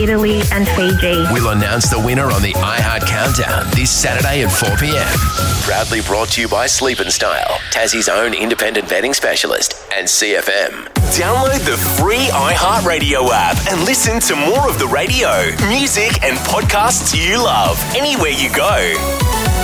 Italy and Fiji. We'll announce the winner on the iHeart Countdown this Saturday at 4 p.m. Proudly brought to you by Sleep & Style, Tassie's own independent bedding specialist, and CFM. Download the free iHeart Radio app and listen to more of the radio, music and podcasts you love anywhere you go.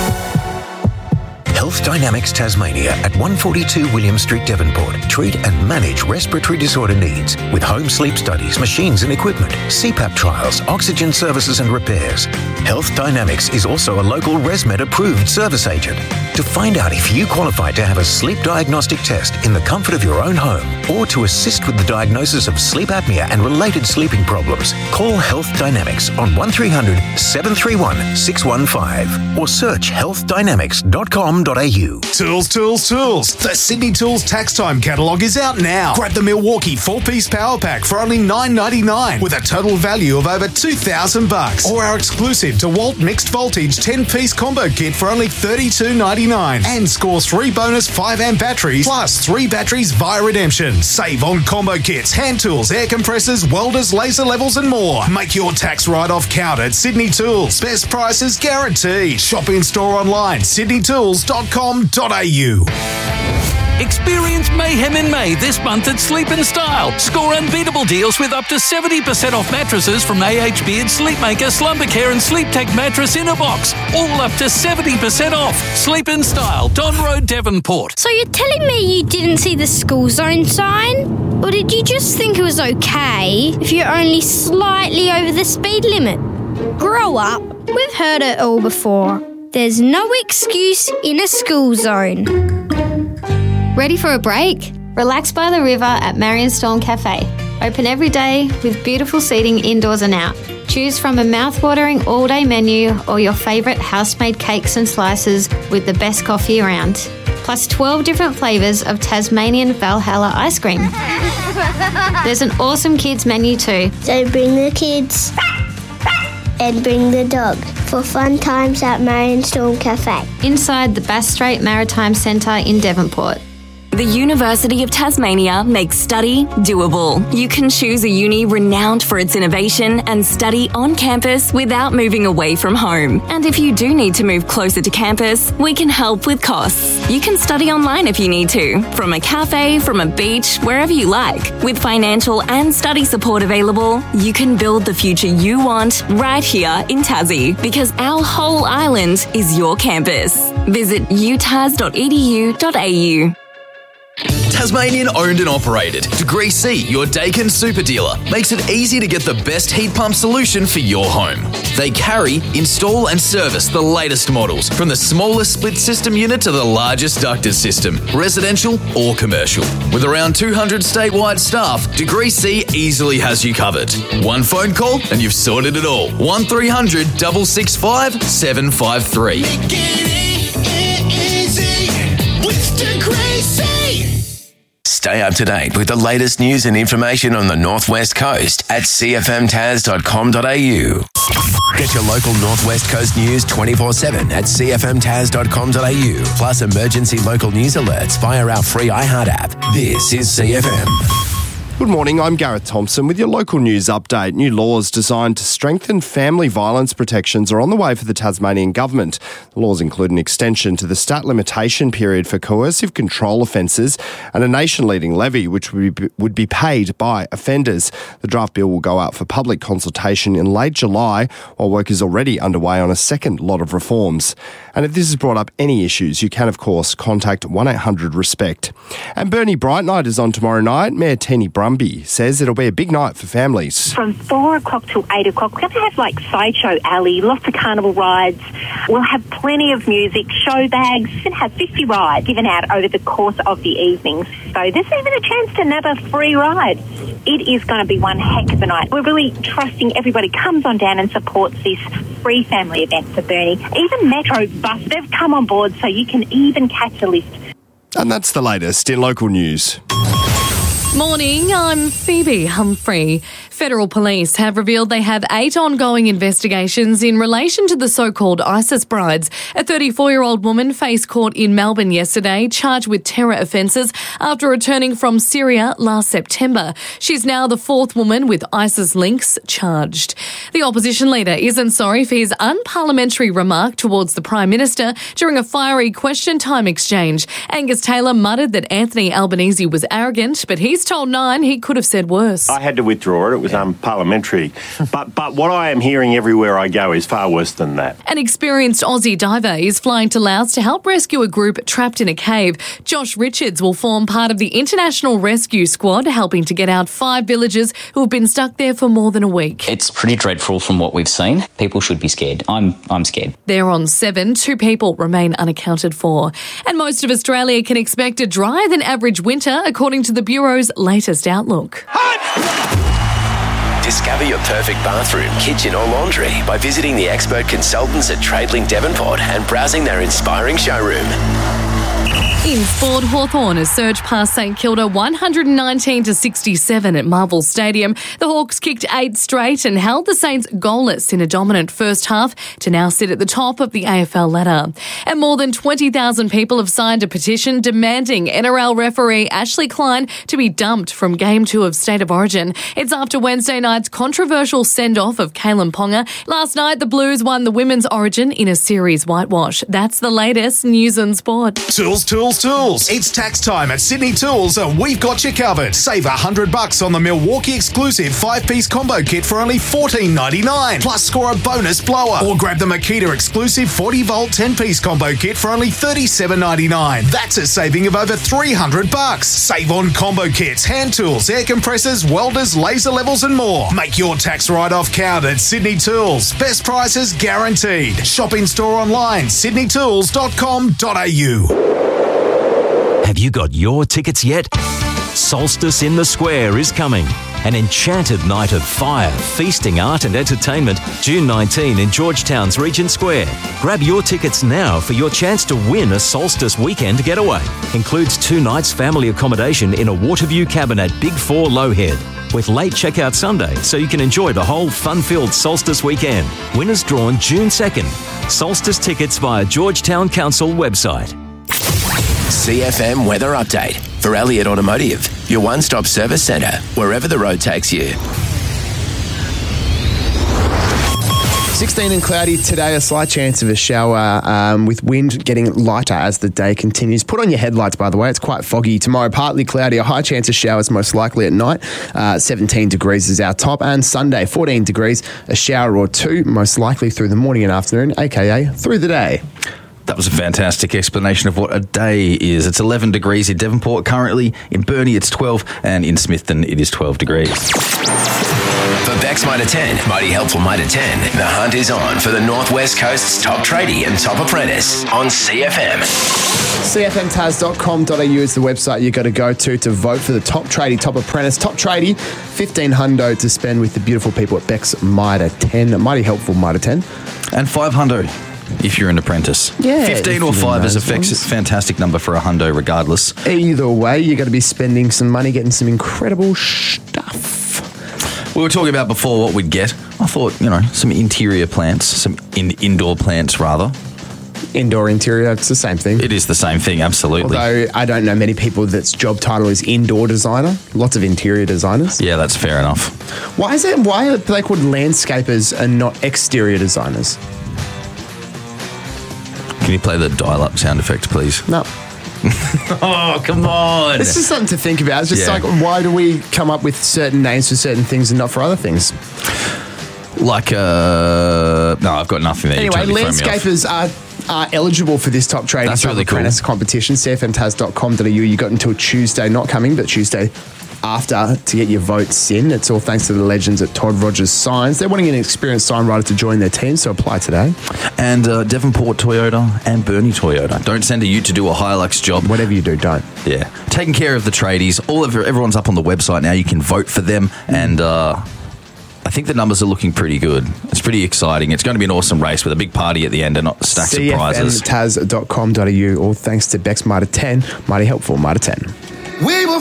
Health Dynamics Tasmania at 142 William Street, Devonport. Treat and manage respiratory disorder needs with home sleep studies, machines and equipment, CPAP trials, oxygen services and repairs. Health Dynamics is also a local ResMed approved service agent. To find out if you qualify to have a sleep diagnostic test in the comfort of your own home or to assist with the diagnosis of sleep apnea and related sleeping problems, call Health Dynamics on 1300 731 615 or search healthdynamics.com.au. Tools. The Sydney Tools Tax Time catalogue is out now. Grab the Milwaukee 4-piece power pack for only $9.99 with a total value of over $2,000. Or our exclusive DeWalt mixed voltage 10-piece combo kit for only $32.99. And score 3 bonus 5-amp batteries plus 3 batteries via redemption. Save on combo kits, hand tools, air compressors, welders, laser levels and more. Make your tax write-off count at Sydney Tools. Best prices guaranteed. Shop in store online, sydneytools.com.au. Experience mayhem in May this month at Sleep & Style. Score unbeatable deals with up to 70% off mattresses from AH Beard, Sleepmaker, Slumbercare and Sleep Tech mattress in a box. All up to 70% off. Sleep & Style, Don Road, Devonport. So you're telling me you didn't see the school zone sign? Or did you just think it was okay if you're only slightly over the speed limit? Grow up. We've heard it all before. There's no excuse in a school zone. Ready for a break? Relax by the river at Marion Storm Cafe. Open every day with beautiful seating indoors and out. Choose from a mouth-watering all-day menu or your favourite house-made cakes and slices with the best coffee around. Plus 12 different flavours of Tasmanian Valhalla ice cream. There's an awesome kids menu too. So bring the kids and bring the dog for fun times at Marion Storm Cafe. Inside the Bass Strait Maritime Centre in Devonport. The University of Tasmania makes study doable. You can choose a uni renowned for its innovation and study on campus without moving away from home. And if you do need to move closer to campus, we can help with costs. You can study online if you need to, from a cafe, from a beach, wherever you like. With financial and study support available, you can build the future you want right here in Tassie, because our whole island is your campus. Visit utas.edu.au. Tasmanian owned and operated. Degree C, your Dakin super dealer, makes it easy to get the best heat pump solution for your home. They carry, install and service the latest models, from the smallest split system unit to the largest ducted system, residential or commercial. With around 200 statewide staff, Degree C easily has you covered. One phone call and you've sorted it all. 1300 665 753. Make it easy with Degree C. Stay up to date with the latest news and information on the Northwest Coast at cfmtas.com.au. Get your local Northwest Coast news 24/7 at cfmtas.com.au. Plus emergency local news alerts via our free iHeart app. This is CFM. Good morning, I'm Gareth Thompson with your local news update. New laws designed to strengthen family violence protections are on the way for the Tasmanian Government. The laws include an extension to the stat limitation period for coercive control offences and a nation-leading levy which would be paid by offenders. The draft bill will go out for public consultation in late July, while work is already underway on a second lot of reforms. And if this has brought up any issues, you can, of course, contact 1800-RESPECT. And Bernie Bright Night is on tomorrow night. Mayor Teeny Brumby says it'll be a big night for families. From 4 o'clock till 8 o'clock, we're going to have like Sideshow Alley, lots of carnival rides. We'll have plenty of music, show bags, and have 50 rides given out over the course of the evenings. So there's even a chance to nab a free ride. It is going to be one heck of a night. We're really trusting everybody comes on down and supports this free family event for Bernie. Even Metro Bus, they've come on board so you can even catch a lift. And that's the latest in local news. Morning, I'm Phoebe Humphrey. Federal police have revealed they have 8 ongoing investigations in relation to the so-called ISIS brides. A 34-year-old woman faced court in Melbourne yesterday, charged with terror offences after returning from Syria last September. She's now the 4th woman with ISIS links charged. The opposition leader isn't sorry for his unparliamentary remark towards the Prime Minister during a fiery question time exchange. Angus Taylor muttered that Anthony Albanese was arrogant, but he's told Nine he could have said worse. I had to withdraw it. It was unparliamentary. But what I am hearing everywhere I go is far worse than that. An experienced Aussie diver is flying to Laos to help rescue a group trapped in a cave. Josh Richards will form part of the International Rescue Squad, helping to get out 5 villagers who have been stuck there for more than a week. It's pretty dreadful from what we've seen. People should be scared. I'm scared. They're on 7. 2 people remain unaccounted for. And most of Australia can expect a drier than average winter, according to the Bureau's latest outlook. Discover your perfect bathroom, kitchen or laundry by visiting the expert consultants at Tradelink Devonport and browsing their inspiring showroom. In sport, Hawthorn has surged past St Kilda 119-67 at Marvel Stadium. The Hawks kicked 8 straight and held the Saints goalless in a dominant first half to now sit at the top of the AFL ladder. And more than 20,000 people have signed a petition demanding NRL referee Ashley Klein to be dumped from Game 2 of State of Origin. It's after Wednesday night's controversial send-off of Kalen Ponga. Last night, the Blues won the Women's Origin in a series whitewash. That's the latest news and sport. Tools. It's tax time at Sydney Tools and we've got you covered. Save $100 on the Milwaukee exclusive 5-piece combo kit for only $14.99. Plus score a bonus blower. Or grab the Makita exclusive 40-volt 10-piece combo kit for only $37.99. That's a saving of over $300. Save on combo kits, hand tools, air compressors, welders, laser levels and more. Make your tax write-off count at Sydney Tools. Best prices guaranteed. Shop in store online, sydneytools.com.au. Have you got your tickets yet? Solstice in the Square is coming. An enchanted night of fire, feasting, art and entertainment, June 19 in Georgetown's Regent Square. Grab your tickets now for your chance to win a Solstice weekend getaway. Includes 2 nights family accommodation in a Waterview cabin at Big 4 Lowhead, with late checkout Sunday so you can enjoy the whole fun-filled Solstice weekend. Winners drawn June 2nd. Solstice tickets via Georgetown Council website. CFM Weather Update for Elliott Automotive, your one-stop service centre, wherever the road takes you. 16 and cloudy today, a slight chance of a shower with wind getting lighter as the day continues. Put on your headlights, by the way. It's quite foggy. Tomorrow, partly cloudy, a high chance of showers most likely at night. 17 degrees is our top. And Sunday, 14 degrees, a shower or 2, most likely through the morning and afternoon, aka through the day. That was a fantastic explanation of what a day is. It's 11 degrees in Devonport currently. In Burnie, it's 12. And in Smithton, it is 12 degrees. For Bex Mitre 10, Mighty Helpful Mitre 10, the hunt is on for the Northwest Coast's top tradie and top apprentice on CFM. CFMTaz.com.au is the website you got to go to vote for the top tradie, top apprentice, top tradie. $1,500 to spend with the beautiful people at Bex Mitre 10. Mighty Helpful Mitre 10. And $500. If you're an apprentice. Yeah. 15 or 5 is a fantastic number for a hundo regardless. Either way, you're going to be spending some money getting some incredible stuff. We were talking about before what we'd get. I thought, some interior plants, some indoor plants rather. Indoor, interior, it's the same thing. It is the same thing, absolutely. Although I don't know many people that's job title is indoor designer. Lots of interior designers. Yeah, that's fair enough. Why are they called landscapers and not exterior designers? Can you play the dial-up sound effect, please? No. Oh, come on. It's just something to think about. It's just like, why do we come up with certain names for certain things and not for other things? Like, no, I've got nothing there. Anyway, landscapers are eligible for this top trading really apprentice competition. CFMTaz.com.au. You got until Tuesday, not coming, but Tuesday after to get your votes in. It's all thanks to the legends at Todd Rogers Signs. They're wanting an experienced sign writer to join their team, so apply today. And Devonport Toyota and Burnie Toyota. Don't send a ute to do a Hilux job. Whatever you do, don't. Yeah. Taking care of the tradies. Everyone's up on the website now. You can vote for them. And I think the numbers are looking pretty good. It's pretty exciting. It's going to be an awesome race with a big party at the end and stacks of prizes. CFMTaz.com.au. All thanks to Bex Mitre 10. Mighty Helpful Mitre 10. We will